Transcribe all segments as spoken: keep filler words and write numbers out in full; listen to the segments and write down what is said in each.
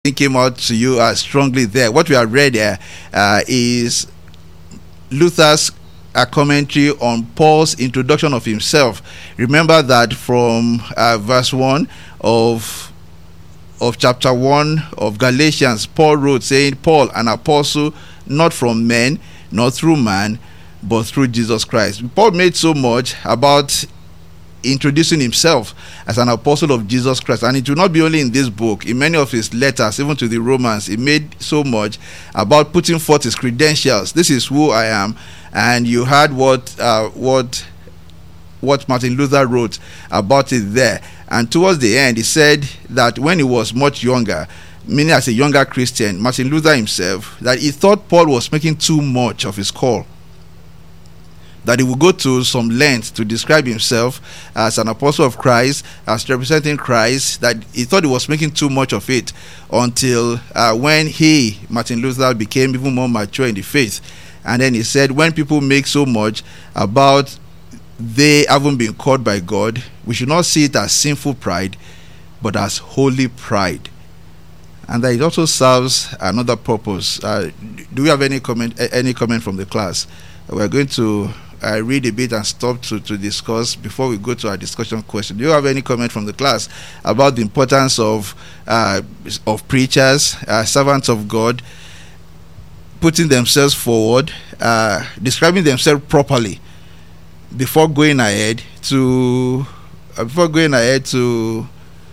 came out to you uh, strongly there. What we have read there uh, is Luther's uh, commentary on Paul's introduction of himself. Remember that from uh, verse one of of chapter one of Galatians, Paul wrote saying, Paul, an apostle, not from men, not through man, but through Jesus Christ. Paul made so much about introducing himself as an apostle of Jesus Christ, and it will not be only in this book. In many of his letters, even to the Romans, he made so much about putting forth his credentials. This is who I am. And you heard what uh, what what Martin Luther wrote about it there. And towards the end, he said that when he was much younger, meaning as a younger Christian, Martin Luther himself, that he thought Paul was making too much of his call, that he would go to some length to describe himself as an apostle of Christ, as representing Christ, that he thought he was making too much of it until uh, when he, Martin Luther, became even more mature in the faith. And then he said, when people make so much about they haven't been called by God, we should not see it as sinful pride, but as holy pride. And that it also serves another purpose. Uh, do we have any comment, any comment from the class? We're going to I read a bit and stop to, to discuss before we go to our discussion question. Do you have any comment from the class about the importance of uh, of preachers, uh, servants of God, putting themselves forward, uh, describing themselves properly before going ahead to uh, before going ahead to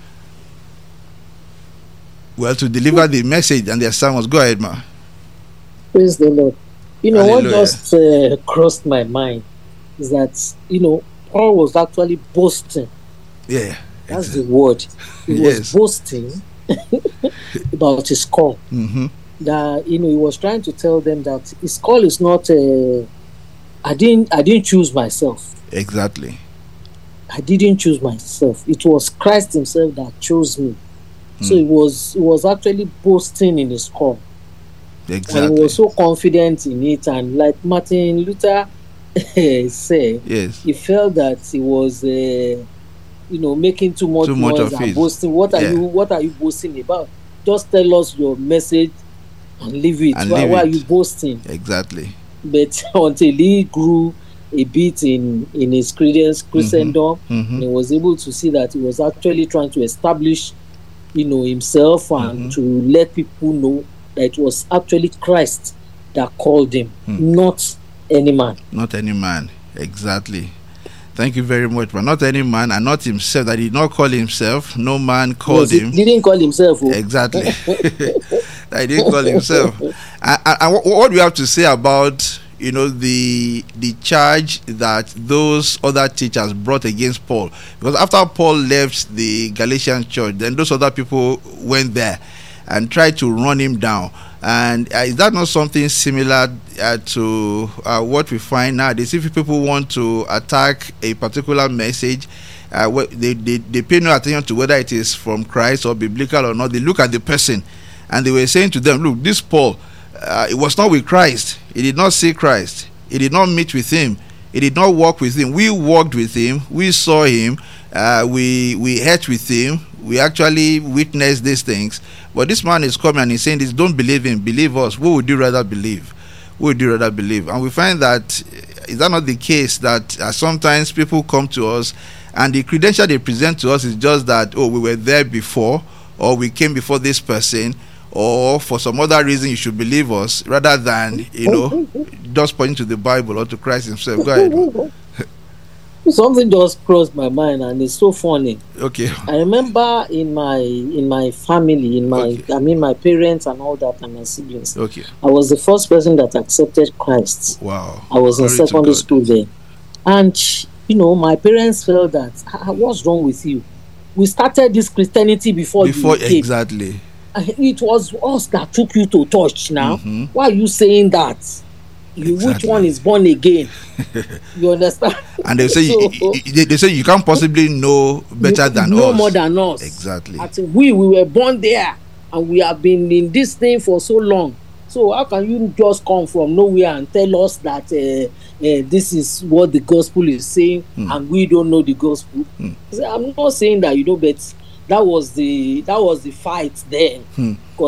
well to deliver the message and their sermons? Go ahead, ma. Praise the Lord. You know, Hallelujah. what just uh, crossed my mind is that, you know, Paul was actually boasting. Yeah. That's exactly. the word. He Yes. was boasting about his call. Mm-hmm. That, you know, he was trying to tell them that his call is not, uh, I didn't, I didn't choose myself. Exactly. I didn't choose myself. It was Christ himself that chose me. Mm. So he was, he was actually boasting in his call. Exactly. And he was so confident in it, and like Martin Luther said, yes. he felt that he was, uh, you know, making too much Too much noise of and it. boasting. What are Yeah. you? What are you boasting about? Just tell us your message and leave it. And why, leave why it. are you boasting? Exactly. But until he grew a bit in in his credence, Christendom, Mm-hmm. and he was able to see that he was actually trying to establish, you know, himself and Mhm. to let people know that it was actually Christ that called him, Hmm. not any man. Not any man. Exactly. Thank you very much. But not any man, and not himself. That he did not call himself. No man called Yes, him. he didn't call himself. oh. Exactly. That he didn't call himself. And, and, and what, what do you have to say about, you know, the the charge that those other teachers brought against Paul? Because after Paul left the Galatian church, then those other people went there and tried to run him down. And uh, is that not something similar uh, to uh, what we find nowadays? If people want to attack a particular message, uh, wh- they, they, they pay no attention to whether it is from Christ or biblical or not. They look at the person, and they were saying to them, look, this Paul, uh, it was not with Christ. He did not see Christ. He did not meet with him. He did not walk with him. We walked with him. We saw him. Uh, we we ate with him. We actually witnessed these things. But this man is coming and he's saying this, don't believe him, believe us. Who would you rather believe? Who would you rather believe? And we find that, is that not the case, that uh, sometimes people come to us and the credential they present to us is just that, oh, we were there before, or we came before this person, or for some other reason you should believe us, rather than, you know, just pointing to the Bible or to Christ himself. Go ahead. Something just crossed my mind, and it's so funny. Okay. I remember in my in my family, in my Okay. I mean my parents and all that, and my siblings. Okay. I was the first person that accepted Christ. Wow. I was in Glory to secondary God. school then, and you know my parents felt that, "Ah, what's wrong with you? We started this Christianity before, Before, you came. exactly. And it was us that took you to church. Now, Mhm. why are you saying that? You, which Exactly. one is born again? You understand? And they say So, you, you- they, they say you can't possibly know better you than know us. more than us. Exactly. I think we we were born there, and we have been in this thing for so long. So how can you just come from nowhere and tell us that uh, uh, this is what the gospel is saying, Hmm. and we don't know the gospel? Hmm. So I'm not saying that you know, but that was the that was the fight then. Hmm.